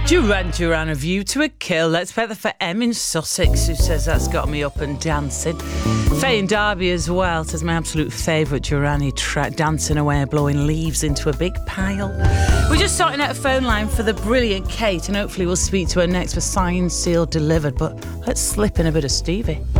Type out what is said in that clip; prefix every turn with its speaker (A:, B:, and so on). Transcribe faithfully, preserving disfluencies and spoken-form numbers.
A: Duran Duran, A View to a Kill. Let's play that for Em in Sussex, who says that's got me up and dancing. Faye in Derby as well says my absolute favourite Durani track, Dancing Away, blowing leaves into a big pile. We're just sorting out a phone line for the brilliant Kate, and hopefully we'll speak to her next for Signed, Sealed, Delivered. But let's slip in a bit of Stevie.